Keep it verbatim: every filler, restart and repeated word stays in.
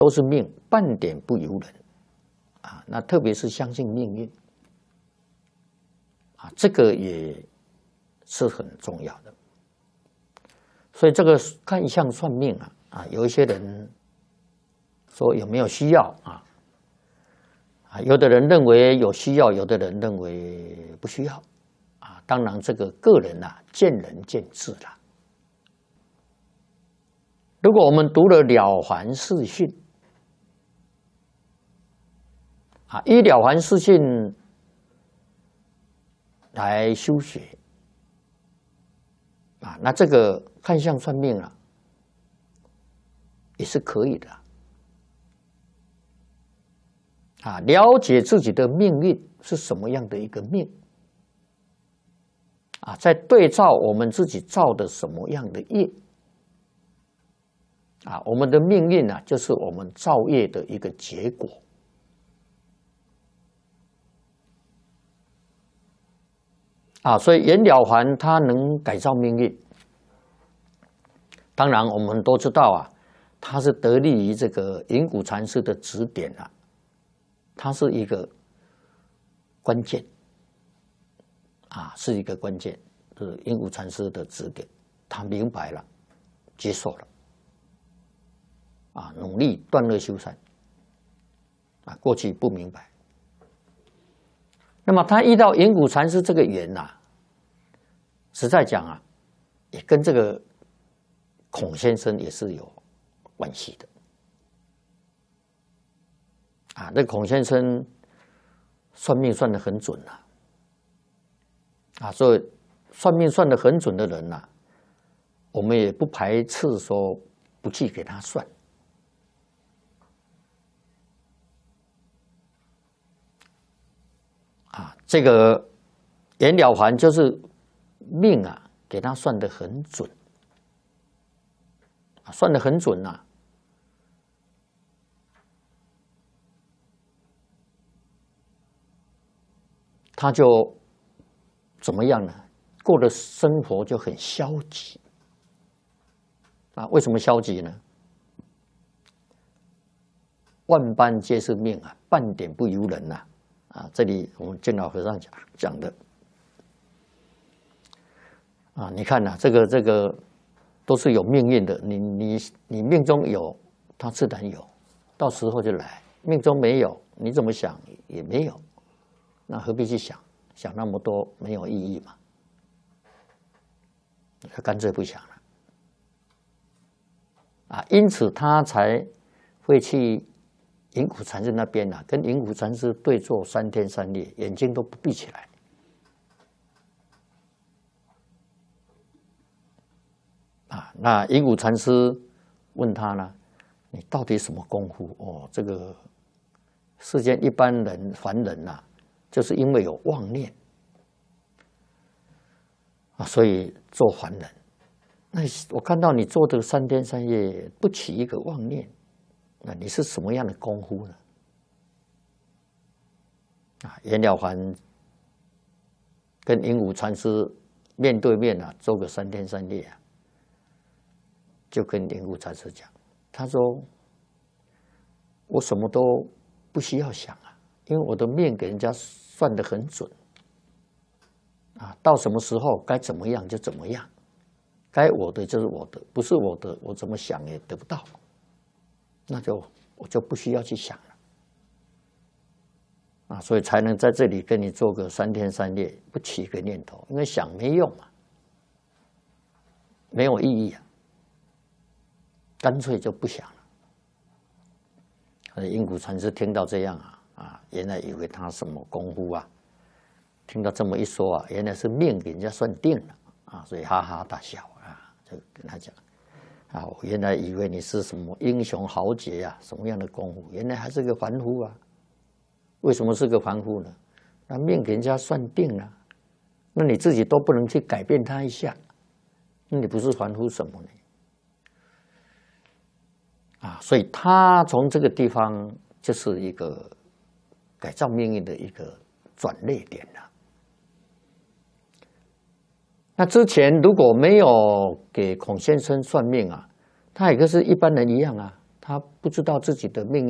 都是命，半点不由人啊。那特别是相信命运啊，这个也是很重要的。所以这个看相算命啊啊，有一些人说有没有需要啊啊，有的人认为有需要，有的人认为不需要啊。当然，这个个人啊，见仁见智啦。如果我们读了《了凡四训》啊，依《了凡四训》来修学啊，那这个看相算命啊，也是可以的啊。了解自己的命运是什么样的一个命啊，再对照我们自己造的什么样的业啊，我们的命运啊，就是我们造业的一个结果啊。所以袁了凡他能改造命运，当然我们都知道啊，他是得力于这个云谷禅师的指点啊，他是一个关键啊，是一个关键，是云谷禅师的指点，他明白了，接受了。啊，努力断恶修善啊，过去不明白。那么他遇到云谷禅师这个缘呐、啊，实在讲啊，也跟这个孔先生也是有关系的啊。那孔先生算命算得很准呐、啊，啊，所以算命算得很准的人呐、啊，我们也不排斥说不去给他算。啊，这个袁了凡就是命啊，给他算得很准，啊，算得很准呐、啊。他就怎么样呢？过的生活就很消极啊。为什么消极呢？万般皆是命啊，半点不由人呐、啊。啊，这里我们见老和尚讲讲的啊，你看呐、啊，这个这个都是有命运的，你你你命中有，他自然有，到时候就来；命中没有，你怎么想也没有，那何必去想？想那么多没有意义嘛？他干脆不想了啊，因此他才会去云谷禅师那边啊，跟云谷禅师对坐三天三夜，眼睛都不闭起来。啊，那云谷禅师问他呢：“你到底什么功夫？”哦，这个世间一般人凡人呐、啊，就是因为有妄念啊，所以做凡人。那我看到你做的三天三夜，不起一个妄念。那你是什么样的功夫呢？啊，袁了凡跟云谷禅师面对面啊，做个三天三夜啊，就跟云谷禅师讲，他说：“我什么都不需要想啊，因为我的命给人家算得很准啊，到什么时候该怎么样就怎么样，该我的就是我的，不是我的，我怎么想也得不到。”那就我就不需要去想了啊，所以才能在这里跟你做个三天三夜，不起一个念头，因为想没用嘛，没有意义啊，干脆就不想了。云谷禅师听到这样啊啊，原来以为他什么功夫啊，听到这么一说啊，原来是命给人家算定了啊，所以哈哈大笑啊，就跟他讲。啊！我原来以为你是什么英雄豪杰啊，什么样的功夫？原来还是个凡夫啊！为什么是个凡夫呢？那命给人家算定了，那你自己都不能去改变他一下，那你不是凡夫什么呢？啊！所以他从这个地方就是一个改造命运的一个转捩点了。那之前如果没有给孔先生算命啊，他也跟是一般人一样啊，他他不知道自己的命运。